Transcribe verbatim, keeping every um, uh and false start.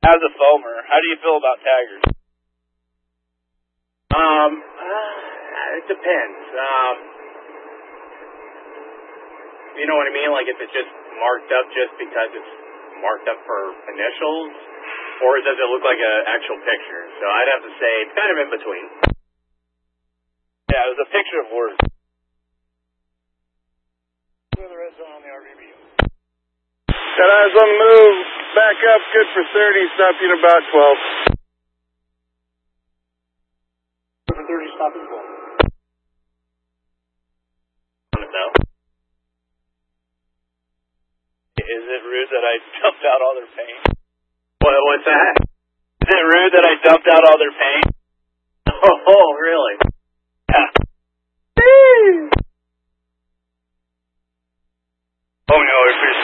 As a foamer, how do you feel about taggers? Um, uh, it depends. Um, you know what I mean? Like if it's just marked up just because it's marked up for initials, or does it look like an actual picture? So I'd have to say it's kind of in between. Yeah, it was a picture of words. The red zone on the R V B. Got eyes on the move. Back up. Good for thirty. Stopping about twelve. For thirty, stopping twelve. Is it rude that I dumped out all their paint? What, what's that? Is it rude that I dumped out all their paint? Oh, oh really? Yeah. Oh no, if there's